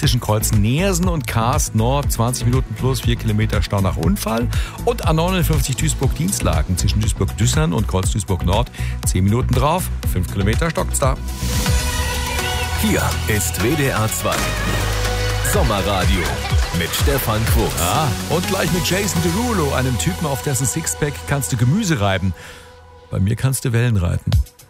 zwischen Kreuzen Neersen und Kaas Nord 20 Minuten plus 4 Kilometer Stau nach Unfall. Und A59 Duisburg-Dienstlaken zwischen Duisburg-Düssern und Kreuz Duisburg-Nord 10 Minuten drauf, 5 Kilometer stockt's da. Hier ist WDR 2. Sommerradio mit Stefan Quo. Ah, und gleich mit Jason Derulo, einem Typen, auf dessen Sixpack kannst du Gemüse reiben. Bei mir kannst du Wellen reiten.